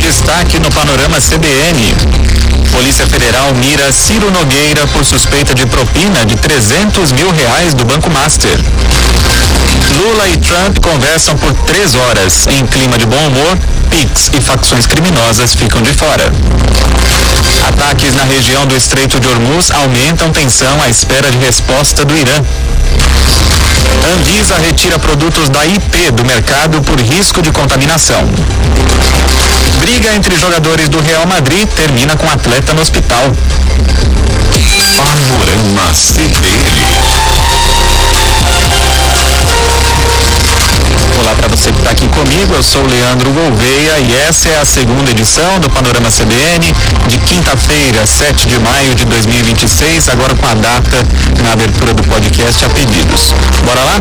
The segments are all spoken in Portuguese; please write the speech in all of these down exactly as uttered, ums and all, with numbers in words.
Destaque no Panorama C B N. Polícia Federal mira Ciro Nogueira por suspeita de propina de trezentos mil reais do Banco Master. Lula e Trump conversam por três horas. Em clima de bom humor, Pix e facções criminosas ficam de fora. Ataques na região do Estreito de Hormuz aumentam tensão à espera de resposta do Irã. Anvisa retira produtos da I P do mercado por risco de contaminação. Briga entre jogadores do Real Madrid termina com atleta no hospital. Panorama C B N. Olá para você que está aqui comigo, eu sou o Leandro Gouveia e essa é a segunda edição do Panorama C B N de quinta-feira, sete de maio de dois mil e vinte e seis, agora com a data na abertura do podcast a pedidos. Bora lá?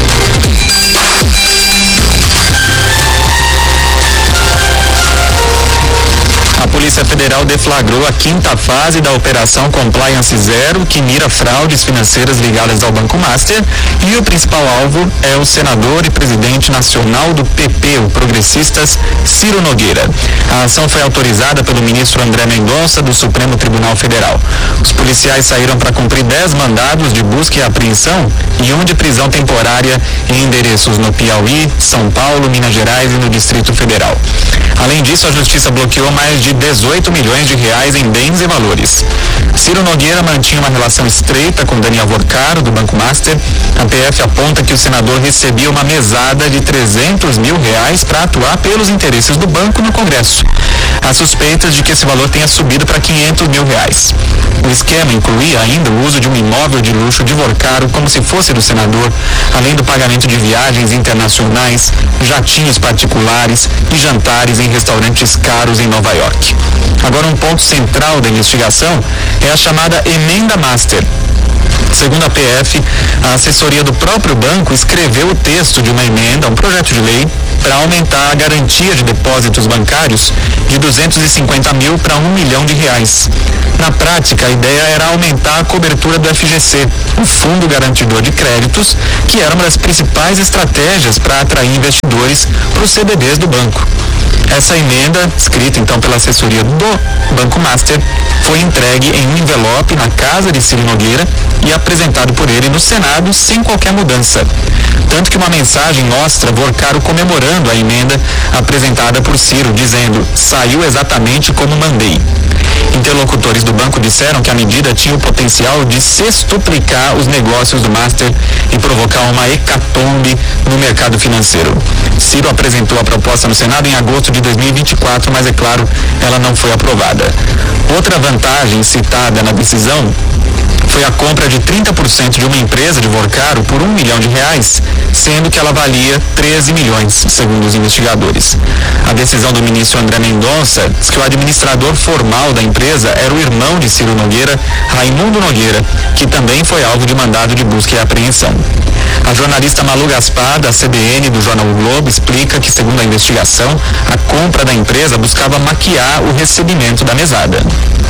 A Polícia Federal deflagrou a quinta fase da Operação Compliance Zero, que mira fraudes financeiras ligadas ao Banco Master, e o principal alvo é o senador e presidente nacional do P P, o Progressistas, Ciro Nogueira. A ação foi autorizada pelo ministro André Mendonça, do Supremo Tribunal Federal. Os policiais saíram para cumprir dez mandados de busca e apreensão e um de prisão temporária em endereços no Piauí, São Paulo, Minas Gerais e no Distrito Federal. Além disso, a Justiça bloqueou mais de dezoito milhões de reais em bens e valores. Ciro Nogueira mantinha uma relação estreita com Daniel Vorcaro, do Banco Master. A P F aponta que o senador recebia uma mesada de trezentos mil reais para atuar pelos interesses do banco no Congresso. Há suspeitas de que esse valor tenha subido para quinhentos mil reais. O esquema incluía ainda o uso de um imóvel de luxo de Vorcaro como se fosse do senador, além do pagamento de viagens internacionais, jatinhos particulares e jantares em restaurantes caros em Nova York. Agora, um ponto central da investigação é a chamada Emenda Master. Segundo a P F, a assessoria do próprio banco escreveu o texto de uma emenda, um projeto de lei, para aumentar a garantia de depósitos bancários de duzentos e cinquenta mil para um milhão de reais. Na prática, a ideia era aumentar a cobertura do F G C, o Fundo Garantidor de Créditos, que era uma das principais estratégias para atrair investidores para os C D Bs do banco. Essa emenda, escrita então pela assessoria do Banco Master, foi entregue em um envelope na casa de Ciro Nogueira e apresentado por ele no Senado sem qualquer mudança. Tanto que uma mensagem mostra Vorcaro comemorando a emenda apresentada por Ciro, dizendo: saiu exatamente como mandei. Interlocutores do banco disseram que a medida tinha o potencial de sextuplicar os negócios do Master e provocar uma hecatombe no mercado financeiro. Ciro apresentou a proposta no Senado em agosto de dois mil e vinte e quatro, mas é claro, ela não foi aprovada. Outra vantagem citada na decisão foi a compra de trinta por cento de uma empresa de Vorcaro por um milhão de reais, sendo que ela valia treze milhões, segundo os investigadores. A decisão do ministro André Mendonça diz que o administrador formal da empresa era o irmão de Ciro Nogueira, Raimundo Nogueira, que também foi alvo de mandado de busca e apreensão. A jornalista Malu Gaspar, da C B N, do jornal O Globo, explica que, segundo a investigação, a compra da empresa buscava maquiar o recebimento da mesada.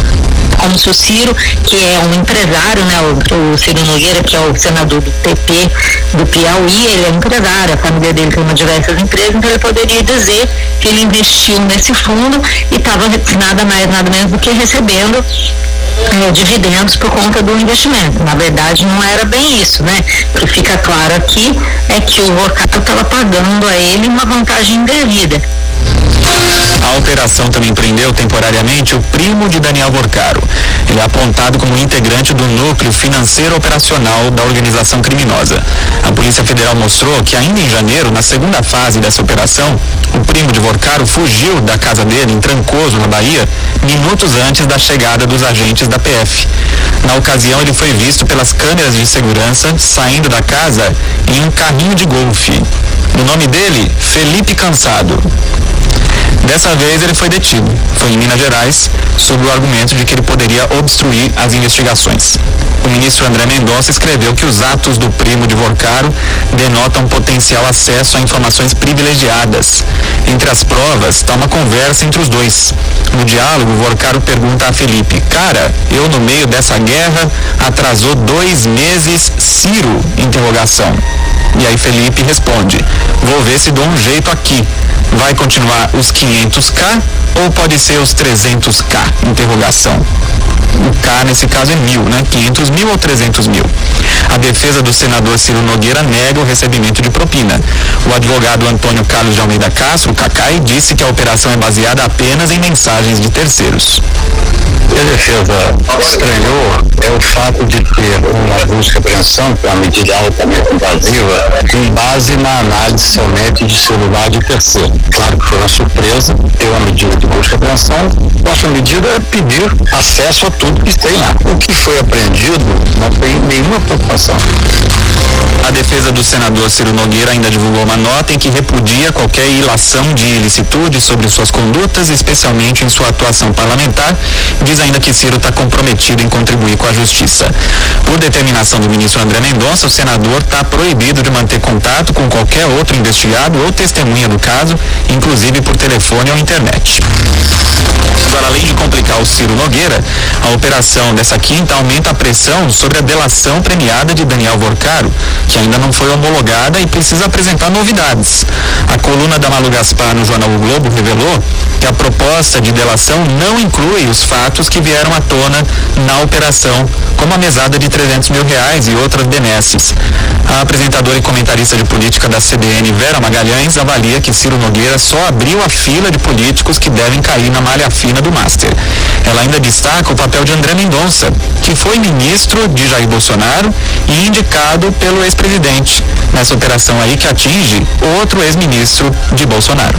Como se o Ciro, que é um empresário, né, o, o Ciro Nogueira, que é o senador do P P do Piauí, ele é empresário, a família dele tem uma diversas empresas, então ele poderia dizer que ele investiu nesse fundo e estava nada mais, nada menos do que recebendo É, dividendos por conta do investimento. Na verdade, não era bem isso, né? O que fica claro aqui é que o Vorcaro estava pagando a ele uma vantagem indevida. A operação também prendeu temporariamente o primo de Daniel Vorcaro. Ele é apontado como integrante do núcleo financeiro operacional da organização criminosa. A Polícia Federal mostrou que ainda em janeiro, na segunda fase dessa operação, o primo de Vorcaro fugiu da casa dele em Trancoso, na Bahia, minutos antes da chegada dos agentes da P F. Na ocasião, ele foi visto pelas câmeras de segurança saindo da casa em um carrinho de golfe. O nome dele, Felipe Cansado. Dessa vez ele foi detido. Foi em Minas Gerais, sob o argumento de que ele poderia obstruir as investigações. O ministro André Mendonça escreveu que os atos do primo de Vorcaro denotam potencial acesso a informações privilegiadas. Entre as provas está uma conversa entre os dois. No diálogo, Vorcaro pergunta a Felipe: cara, eu no meio dessa guerra atrasou dois meses Ciro? Interrogação. E aí Felipe responde: vou ver se dou um jeito aqui. Vai continuar os quinhentos K ou pode ser os trezentos K? Interrogação. O K nesse caso é mil, né? quinhentos mil ou trezentos mil. A defesa do senador Ciro Nogueira nega o recebimento de propina. O advogado Antônio Carlos de Almeida Castro, o Cacai, disse que a operação é baseada apenas em mensagens de terceiros. O que a defesa estranhou é o fato de ter uma busca e apreensão, que é uma medida altamente invasiva, com base na análise somente de celular de terceiro. Claro que foi uma surpresa ter uma medida de busca e apreensão. Nossa medida é pedir acesso a tudo que tem lá. O que foi apreendido não tem nenhuma preocupação. A defesa do senador Ciro Nogueira ainda divulgou uma nota em que repudia qualquer ilação de ilicitude sobre suas condutas, especialmente em sua atuação parlamentar. Diz ainda que Ciro está comprometido em contribuir com a justiça. Por determinação do ministro André Mendonça, o senador está proibido de manter contato com qualquer outro investigado ou testemunha do caso, inclusive por telefone ou internet. Agora, além de complicar o Ciro Nogueira, a operação dessa quinta aumenta a pressão sobre a delação premiada de Daniel Vorcaro, que ainda não foi homologada e precisa apresentar novidades. A coluna da Malu Gaspar no jornal O Globo revelou que a proposta de delação não inclui os fatos que vieram à tona na operação, como a mesada de trezentos mil reais e outras benesses. A apresentadora e comentarista de política da C B N, Vera Magalhães, avalia que Ciro Nogueira só abriu a fila de políticos que devem cair na malha fina do Master. Ela ainda destaca o papel de André Mendonça, que foi ministro de Jair Bolsonaro e indicado pelo ex-presidente, nessa operação aí que atinge outro ex-ministro de Bolsonaro.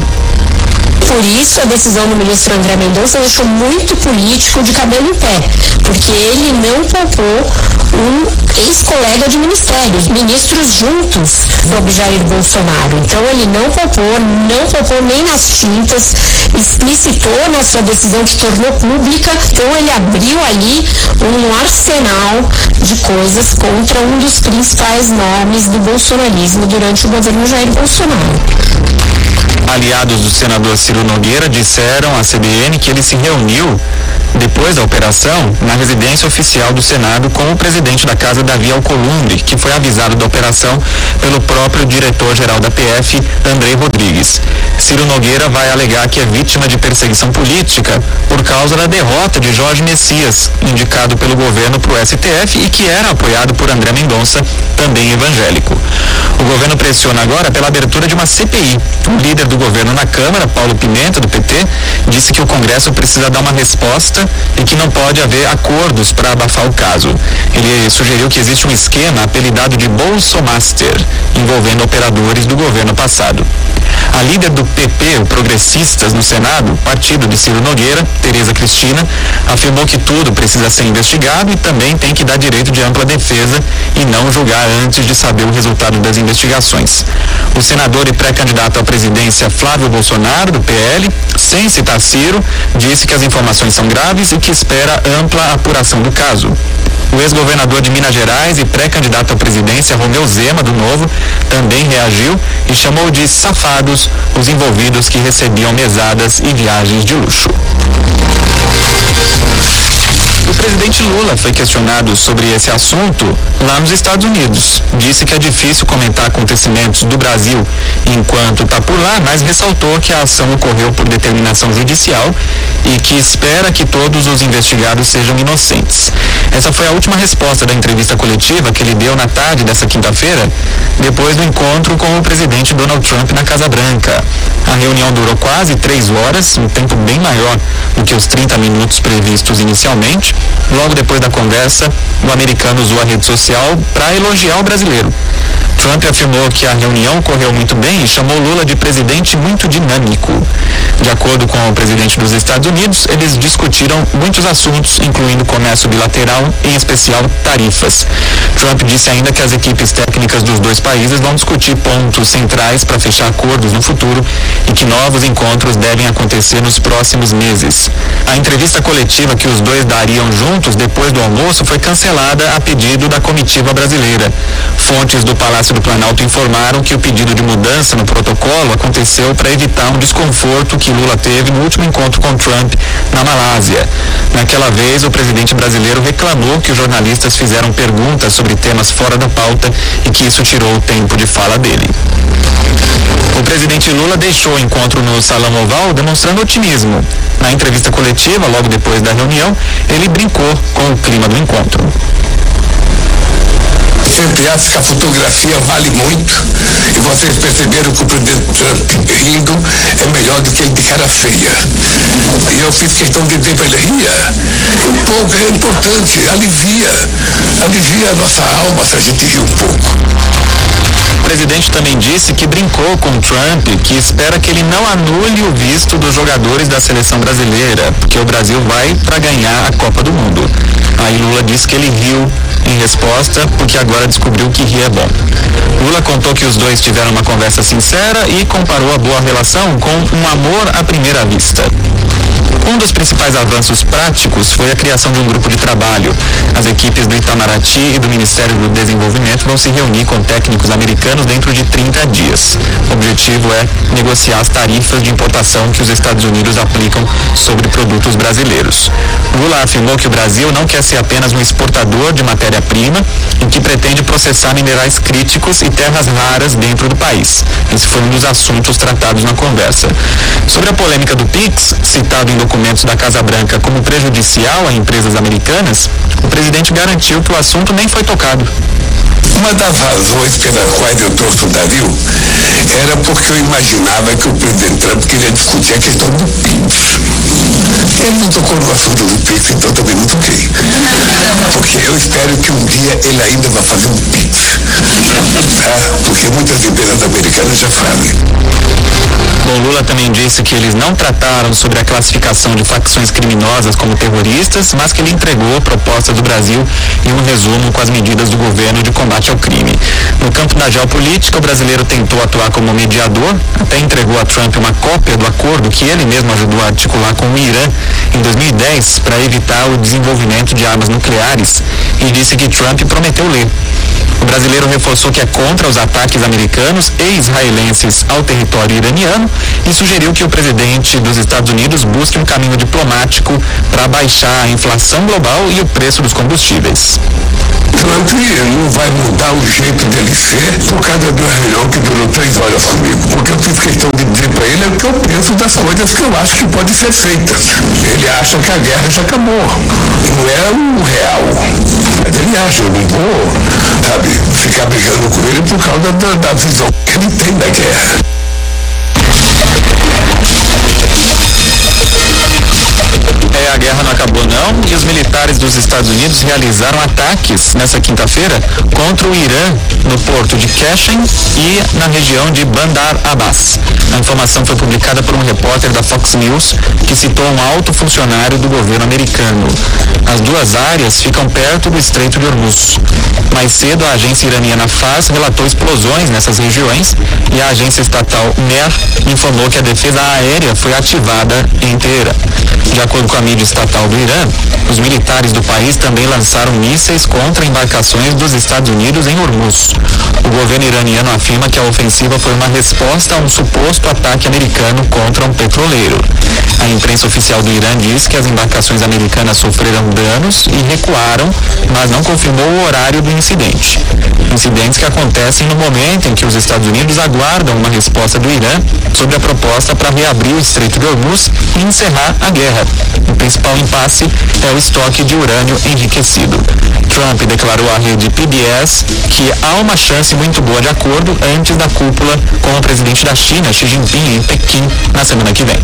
Por isso, a decisão do ministro André Mendonça deixou muito político de cabelo em pé, porque ele não poupou um ex-colega de ministérios, ministros juntos sob Jair Bolsonaro. Então, ele não poupou, não poupou nem nas tintas, explicitou na sua decisão que tornou pública. Então, ele abriu ali um arsenal de coisas contra um dos principais nomes do bolsonarismo durante o governo Jair Bolsonaro. Aliados do senador Ciro Nogueira disseram à C B N que ele se reuniu, depois da operação, na residência oficial do Senado com o presidente da casa, Davi Alcolumbre, que foi avisado da operação pelo próprio diretor-geral da P F, Andrei Rodrigues. Ciro Nogueira vai alegar que é vítima de perseguição política por causa da derrota de Jorge Messias, indicado pelo governo para o S T F e que era apoiado por André Mendonça, também evangélico. O governo pressiona agora pela abertura de uma C P I. O líder do governo na Câmara, Paulo Pimenta, do P T, disse que o Congresso precisa dar uma resposta e que não pode haver acordos para abafar o caso. Ele sugeriu que existe um esquema apelidado de Bolsomaster, envolvendo operadores do governo passado. A líder do P P, o Progressistas, no Senado, partido de Ciro Nogueira, Tereza Cristina, afirmou que tudo precisa ser investigado e também tem que dar direito de ampla defesa e não julgar antes de saber o resultado das investigações. O senador e pré-candidato à presidência Flávio Bolsonaro, do P L, sem citar Ciro, disse que as informações são graves e que espera ampla apuração do caso. O ex-governador de Minas Gerais e pré-candidato à presidência, Romeu Zema, do Novo, também reagiu e chamou de safados os envolvidos que recebiam mesadas e viagens de luxo. O presidente Lula foi questionado sobre esse assunto lá nos Estados Unidos. Disse que é difícil comentar acontecimentos do Brasil enquanto está por lá, mas ressaltou que a ação ocorreu por determinação judicial e que espera que todos os investigados sejam inocentes. Essa foi a última resposta da entrevista coletiva que ele deu na tarde dessa quinta-feira, depois do encontro com o presidente Donald Trump na Casa Branca. A reunião durou quase três horas, um tempo bem maior do que os trinta minutos previstos inicialmente. Logo depois da conversa, o americano usou a rede social para elogiar o brasileiro. Trump afirmou que a reunião correu muito bem e chamou Lula de presidente muito dinâmico. De acordo com o presidente dos Estados Unidos, eles discutiram muitos assuntos, incluindo comércio bilateral, em especial tarifas. Trump disse ainda que as equipes técnicas dos dois países vão discutir pontos centrais para fechar acordos no futuro e que novos encontros devem acontecer nos próximos meses. A entrevista coletiva que os dois dariam juntos depois do almoço foi cancelada a pedido da comitiva brasileira. Fontes do Palácio do Planalto informaram que o pedido de mudança no protocolo aconteceu para evitar um desconforto que Lula teve no último encontro com Trump na Malásia. Naquela vez, o presidente brasileiro reclamou que os jornalistas fizeram perguntas sobre temas fora da pauta e que isso tirou o tempo de fala dele. O presidente Lula deixou o encontro no Salão Oval demonstrando otimismo. Na entrevista coletiva, logo depois da reunião, ele brincou com o clima do encontro. Sempre acho que a fotografia vale muito e vocês perceberam que o presidente Trump rindo é melhor do que ele de cara feia. E eu fiz questão de dizer para ele, ria, um pouco é importante, alivia, alivia a nossa alma se a gente rir um pouco. O presidente também disse que brincou com Trump, que espera que ele não anule o visto dos jogadores da seleção brasileira, porque o Brasil vai para ganhar a Copa do Mundo. Aí Lula disse que ele riu em resposta, porque agora descobriu que rir é bom. Lula contou que os dois tiveram uma conversa sincera e comparou a boa relação com um amor à primeira vista. Um dos principais avanços práticos foi a criação de um grupo de trabalho. As equipes do Itamaraty e do Ministério do Desenvolvimento vão se reunir com técnicos americanos dentro de trinta dias. O objetivo é negociar as tarifas de importação que os Estados Unidos aplicam sobre produtos brasileiros. Lula afirmou que o Brasil não quer ser apenas um exportador de matéria-prima e que pretende processar minerais críticos e terras raras dentro do país. Esse foi um dos assuntos tratados na conversa. Sobre a polêmica do Pix, citado em documentos da Casa Branca como prejudicial a empresas americanas, o presidente garantiu que o assunto nem foi tocado. Uma das razões pelas quais eu trouxe o Dario era porque eu imaginava que o presidente Trump queria discutir a questão do Pix. Ele não tocou no assunto do Pix, então também não toquei. Porque eu espero que um dia ele ainda vai fazer um Pix. Tá? Porque muitas empresas americanas já fazem. Bom, Lula também disse que eles não trataram sobre a classificação de facções criminosas como terroristas, mas que ele entregou propostas do Brasil e um resumo com as medidas do governo de combate ao crime. No campo da geopolítica, o brasileiro tentou atuar como mediador, até entregou a Trump uma cópia do acordo que ele mesmo ajudou a articular com o Irã em dois mil e dez para evitar o desenvolvimento de armas nucleares e disse que Trump prometeu ler. O brasileiro reforçou que é contra os ataques americanos e israelenses ao território iraniano e sugeriu que o presidente dos Estados Unidos busque um caminho diplomático para baixar a inflação global e o preço dos combustíveis. Trump não vai mudar o jeito dele ser por causa de uma reunião que durou três horas comigo. Porque eu fiz questão de dizer para ele o que eu penso das coisas que eu acho que podem ser feitas. Ele acha que a guerra já acabou. Não é o real. Mas ele acha, eu não vou, sabe, ficar brigando com ele por causa da, da visão que ele tem da guerra. É, a guerra não acabou não, e os militares dos Estados Unidos realizaram ataques nessa quinta-feira contra o Irã no porto de Qashem e na região de Bandar Abbas. A informação foi publicada por um repórter da Fox News que citou um alto funcionário do governo americano. As duas áreas ficam perto do Estreito de Hormuz. Mais cedo, a agência iraniana Fars relatou explosões nessas regiões e a agência estatal Mer informou que a defesa aérea foi ativada em Teherã. De acordo com a mídia estatal do Irã, os militares do país também lançaram mísseis contra embarcações dos Estados Unidos em Hormuz. O governo iraniano afirma que a ofensiva foi uma resposta a um suposto ataque americano contra um petroleiro. A imprensa oficial do Irã diz que as embarcações americanas sofreram danos e recuaram, mas não confirmou o horário do incidente. Incidentes que acontecem no momento em que os Estados Unidos aguardam uma resposta do Irã sobre a proposta para reabrir o Estreito de Hormuz e encerrar a guerra. O principal impasse é o estoque de urânio enriquecido. Trump declarou à rede P B S que há uma chance muito boa de acordo antes da cúpula com o presidente da China, Xi Jinping, em Pequim, na semana que vem.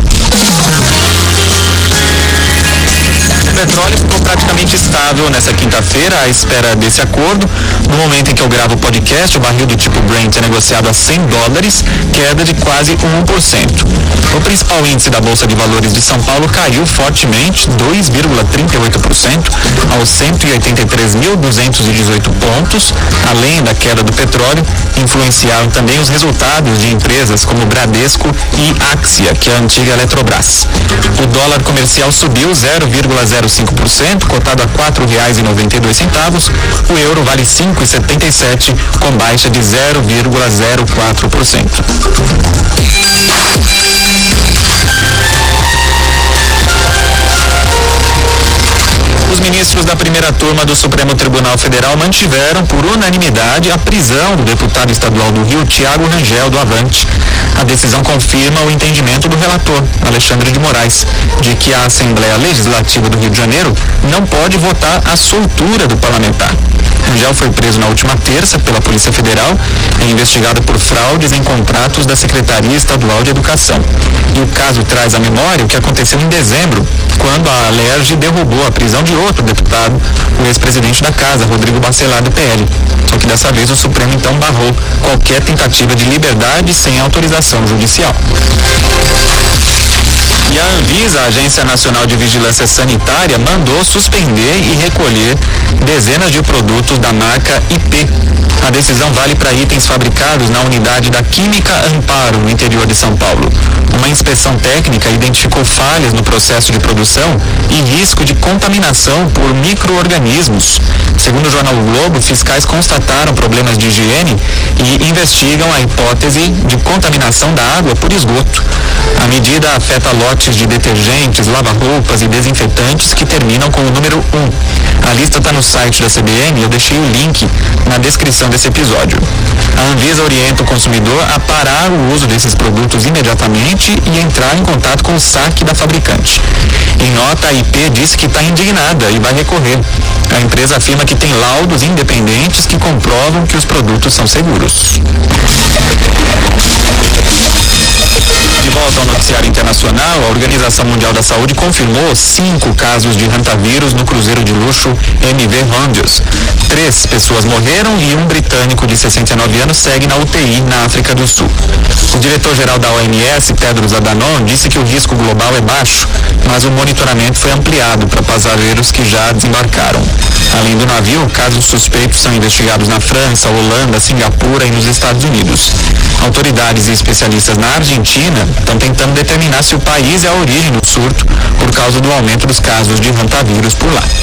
O petróleo ficou praticamente estável nessa quinta-feira à espera desse acordo. No momento em que eu gravo o podcast, o barril do tipo Brent é negociado a cem dólares, queda de quase um por cento. O principal índice da Bolsa de Valores de São Paulo caiu fortemente, dois vírgula trinta e oito por cento, aos cento e oitenta e três mil duzentos e dezoito pontos. Além da queda do petróleo, influenciaram também os resultados de empresas como Bradesco e Axia, que é a antiga Eletrobras. O dólar comercial subiu zero vírgula zero cinco por cento, cotado a quatro reais e noventa e dois centavos. O euro vale cinco reais e setenta e sete centavos, com baixa de zero vírgula zero quatro por cento. Os ministros da primeira turma do Supremo Tribunal Federal mantiveram, por unanimidade, a prisão do deputado estadual do Rio, Tiago Rangel, do Avante. A decisão confirma o entendimento do relator, Alexandre de Moraes, de que a Assembleia Legislativa do Rio de Janeiro não pode votar a soltura do parlamentar. Rangel foi preso na última terça pela Polícia Federal, é investigado por fraudes em contratos da Secretaria Estadual de Educação. E o caso traz à memória o que aconteceu em dezembro, quando a Alerj derrubou a prisão de outro deputado, o ex-presidente da Casa, Rodrigo Bacelar, do P L. Só que dessa vez o Supremo então barrou qualquer tentativa de liberdade sem autorização judicial. E a Anvisa, a Agência Nacional de Vigilância Sanitária, mandou suspender e recolher dezenas de produtos da marca I P. A decisão vale para itens fabricados na unidade da Química Amparo, no interior de São Paulo. Uma inspeção técnica identificou falhas no processo de produção e risco de contaminação por micro-organismos. Segundo o jornal o Globo, fiscais constataram problemas de higiene e investigam a hipótese de contaminação da água por esgoto. A medida afeta lotes de detergentes, lava-roupas e desinfetantes que terminam com o número um. A lista está no site da C B M e eu deixei o link na descrição desse episódio. A Anvisa orienta o consumidor a parar o uso desses produtos imediatamente e entrar em contato com o S A C da fabricante. Em nota, a I P disse que está indignada e vai recorrer. A empresa afirma que tem laudos independentes que comprovam que os produtos são seguros. De volta ao noticiário internacional, a Organização Mundial da Saúde confirmou cinco casos de hantavírus no cruzeiro de luxo M V Hondios. Três pessoas morreram e um britânico de sessenta e nove anos segue na U T I na África do Sul. O diretor-geral da O M S, Tedros Adhanom, disse que o risco global é baixo, mas o monitoramento foi ampliado para passageiros que já desembarcaram. Além do navio, casos suspeitos são investigados na França, Holanda, Singapura e nos Estados Unidos. Autoridades e especialistas na Argentina estão tentando determinar se o país é a origem do surto por causa do aumento dos casos de hantavírus por lá.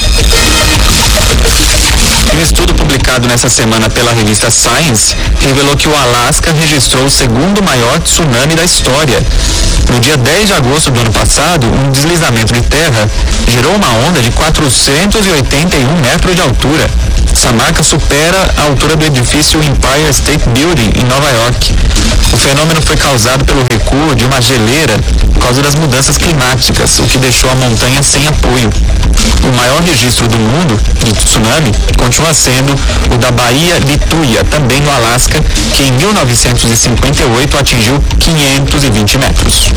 Um estudo publicado nessa semana pela revista Science revelou que o Alasca registrou o segundo maior tsunami da história. No dia dez de agosto do ano passado, um deslizamento de terra gerou uma onda de quatrocentos e oitenta e um metros de altura. Essa marca supera a altura do edifício Empire State Building, em Nova York. O fenômeno foi causado pelo recuo de uma geleira por causa das mudanças climáticas, o que deixou a montanha sem apoio. O maior registro do mundo de tsunami continua sendo o da Baía Lituya, também no Alasca, que em mil novecentos e cinquenta e oito atingiu quinhentos e vinte metros.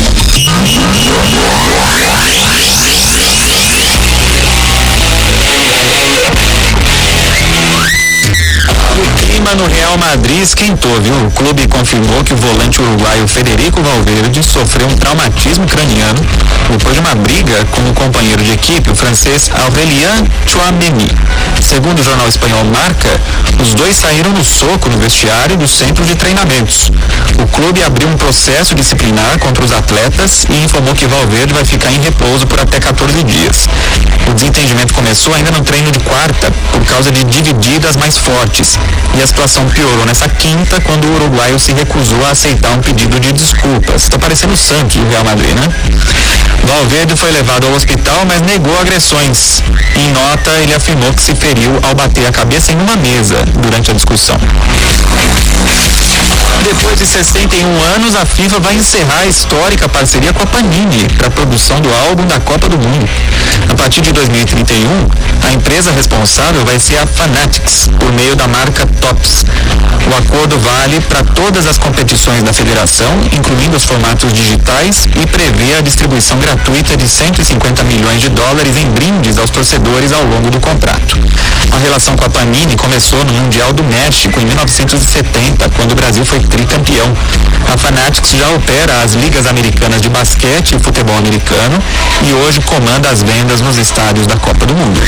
O clima no Real Madrid esquentou, viu? O clube confirmou que o volante uruguaio Federico Valverde sofreu um traumatismo craniano depois de uma briga com o companheiro de equipe, o francês Aurélien Tchouaméni. Segundo o jornal espanhol Marca, os dois saíram no soco no vestiário do centro de treinamentos. O clube abriu um processo disciplinar contra os atletas e informou que Valverde vai ficar em repouso por até quatorze dias. O desentendimento começou ainda no treino de quarta, por causa de divididas mais fortes. E a situação piorou nessa quinta, quando o uruguaio se recusou a aceitar um pedido de desculpas. Está parecendo o Santos do Real Madrid, né? Valverde foi levado ao hospital, mas negou agressões. Em nota, ele afirmou que se feriu ao bater a cabeça em uma mesa durante a discussão. Depois de sessenta e um anos, a FIFA vai encerrar a histórica parceria com a Panini para a produção do álbum da Copa do Mundo. A partir de dois mil e trinta e um, a empresa responsável vai ser a Fanatics, por meio da marca Topps. O acordo vale para todas as competições da federação, incluindo os formatos digitais, e prevê a distribuição gratuita de cento e cinquenta milhões de dólares em brindes aos torcedores ao longo do contrato. A relação com a Panini começou no Mundial do México em mil novecentos e setenta, quando o Brasil Brasil foi tricampeão. A Fanatics já opera as ligas americanas de basquete e futebol americano e hoje comanda as vendas nos estádios da Copa do Mundo.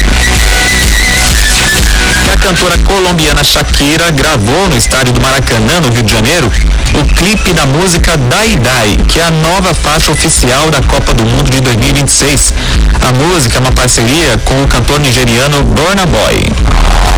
A cantora colombiana Shakira gravou no estádio do Maracanã, no Rio de Janeiro, o clipe da música Dai Dai, que é a nova faixa oficial da Copa do Mundo de dois mil e vinte e seis. A música é uma parceria com o cantor nigeriano Burna Boy.